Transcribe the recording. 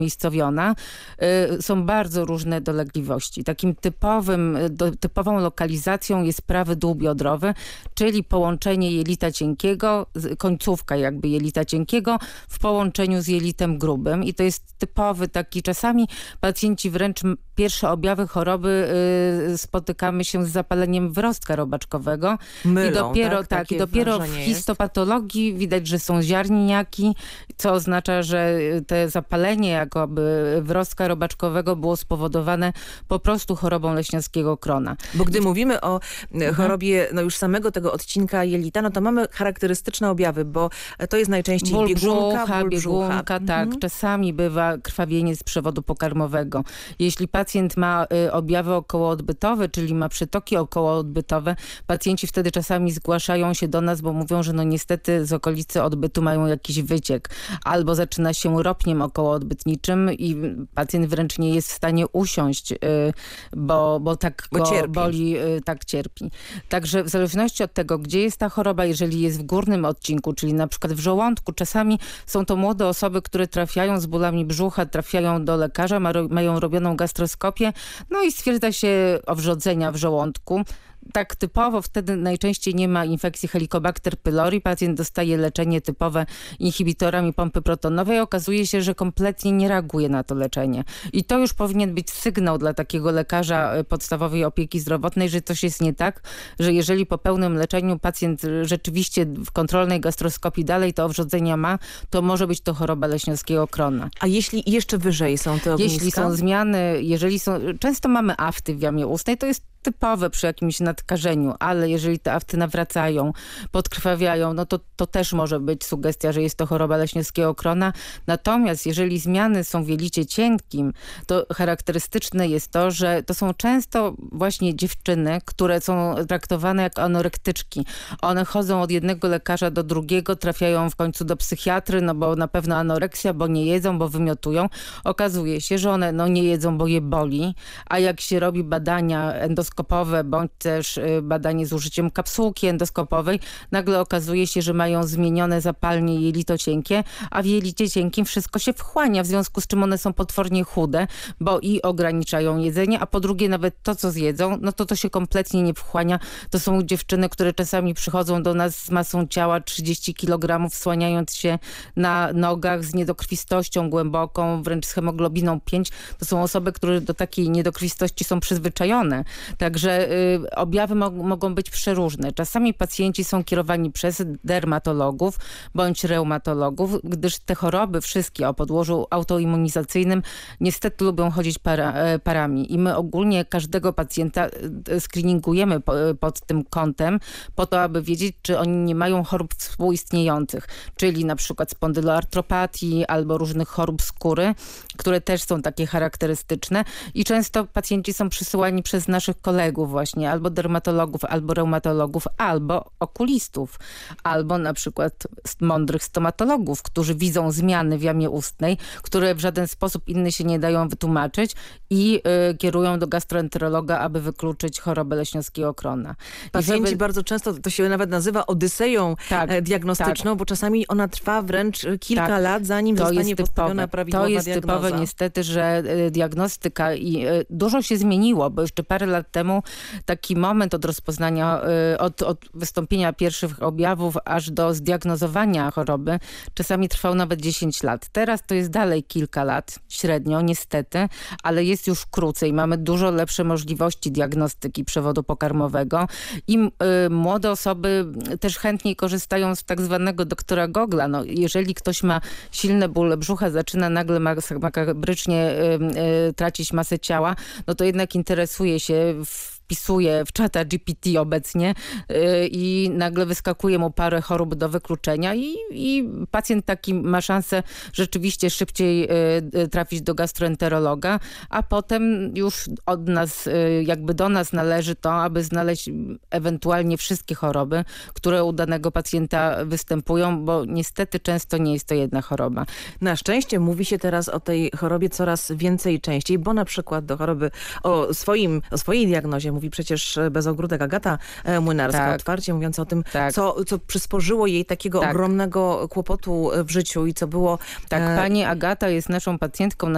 umiejscowiona, są bardzo różne dolegliwości. Takim typową lokalizacją jest prawy dół biodrowy, czyli połączenie jelita cienkiego, końcówka jakby jelita cienkiego w połączeniu z jelitem grubym. I to jest typowy taki, czasami pacjenci wręcz pierwsze objawy choroby spotykamy się z zapaleniem wrostka robaczkowego. Mylą, I dopiero w histopatologii widać, że są ziarnieniaki, co oznacza, że te zapalenie jakoby wrostka robaczkowego było spowodowane po prostu chorobą leśniowskiego krona. Bo gdy mówimy o chorobie już samego tego odcinka jelita, no to mamy charakterystyczne objawy, bo to jest najczęściej ból biegunka, biegunka, tak. Czasami bywa krwawienie z przewodu pokarmowego. Jeśli pacjent ma objawy okołoodbytowe, czyli ma przetoki okołoodbytowe, pacjenci wtedy czasami zgłaszają się do nas, bo mówią, że no niestety z okolicy odbytu mają jakiś wyciek. Albo zaczyna się ropniem okołoodbytniczym i pacjent wręcz nie jest w stanie usiąść, bo tak go boli, tak cierpi. Także w zależności od tego, gdzie jest ta choroba, jeżeli jest w górnym odcinku, czyli na przykład w żołądku, czasami są to młode osoby, które trafiają z bólami brzucha, trafiają do lekarza, mają robioną gastroskopię, no i stwierdza się owrzodzenia w żołądku. Tak typowo wtedy najczęściej nie ma infekcji Helicobacter pylori. Pacjent dostaje leczenie typowe inhibitorami pompy protonowej. Okazuje się, że kompletnie nie reaguje na to leczenie. I to już powinien być sygnał dla takiego lekarza podstawowej opieki zdrowotnej, że coś jest nie tak, że jeżeli po pełnym leczeniu pacjent rzeczywiście w kontrolnej gastroskopii dalej to owrzodzenia ma, to może być to choroba leśniowskiego krona. A jeśli jeszcze wyżej są te ogniska? Jeśli są zmiany, często mamy afty w jamie ustnej, to jest typowe przy jakimś nadkażeniu, ale jeżeli te afty nawracają, podkrwawiają, no to też może być sugestia, że jest to choroba leśniowskiego krona. Natomiast jeżeli zmiany są w jelicie cienkim, to charakterystyczne jest to, że to są często właśnie dziewczyny, które są traktowane jako anorektyczki. One chodzą od jednego lekarza do drugiego, trafiają w końcu do psychiatry, no bo na pewno anoreksja, bo nie jedzą, bo wymiotują. Okazuje się, że one nie jedzą, bo je boli, a jak się robi badania endoskopowe, bądź też badanie z użyciem kapsułki endoskopowej, nagle okazuje się, że mają zmienione zapalnie jelito cienkie, a w jelicie cienkim wszystko się wchłania, w związku z czym one są potwornie chude, bo i ograniczają jedzenie, a po drugie nawet to, co zjedzą, no to się kompletnie nie wchłania. To są dziewczyny, które czasami przychodzą do nas z masą ciała 30 kg, słaniając się na nogach z niedokrwistością głęboką, wręcz z hemoglobiną 5. To są osoby, które do takiej niedokrwistości są przyzwyczajone. Także objawy mogą być przeróżne. Czasami pacjenci są kierowani przez dermatologów bądź reumatologów, gdyż te choroby wszystkie o podłożu autoimmunizacyjnym niestety lubią chodzić parami. I my ogólnie każdego pacjenta screeningujemy pod tym kątem po to, aby wiedzieć, czy oni nie mają chorób współistniejących, czyli na przykład spondyloartropatii albo różnych chorób skóry, które też są takie charakterystyczne i często pacjenci są przysyłani przez naszych kolegów właśnie, albo dermatologów, albo reumatologów, albo okulistów, albo na przykład mądrych stomatologów, którzy widzą zmiany w jamie ustnej, które w żaden sposób inny się nie dają wytłumaczyć i kierują do gastroenterologa, aby wykluczyć chorobę leśniowskiego krona. Pacjenci bardzo często, to się nawet nazywa odyseją diagnostyczną, bo czasami ona trwa wręcz kilka lat, zanim zostanie postawiona prawidłowa diagnoza. To jest typowe niestety, że diagnostyka i dużo się zmieniło, bo jeszcze parę lat temu taki moment od rozpoznania, od wystąpienia pierwszych objawów aż do zdiagnozowania choroby czasami trwał nawet 10 lat. Teraz to jest dalej kilka lat średnio, niestety, ale jest już krócej. Mamy dużo lepsze możliwości diagnostyki przewodu pokarmowego i młode osoby też chętniej korzystają z tak zwanego doktora Gogla. No, jeżeli ktoś ma silne bóle brzucha, zaczyna nagle makabrycznie tracić masę ciała, no to jednak interesuje się, wpisuje w czata GPT obecnie i nagle wyskakuje mu parę chorób do wykluczenia i pacjent taki ma szansę rzeczywiście szybciej trafić do gastroenterologa, a potem już od nas, jakby do nas należy to, aby znaleźć ewentualnie wszystkie choroby, które u danego pacjenta występują, bo niestety często nie jest to jedna choroba. Na szczęście mówi się teraz o tej chorobie coraz więcej i częściej, bo na przykład do choroby o swojej diagnozie mówi przecież bez ogródek Agata Młynarska, otwarcie mówiąc o tym, co przysporzyło jej takiego ogromnego kłopotu w życiu i co było... Pani Agata jest naszą pacjentką,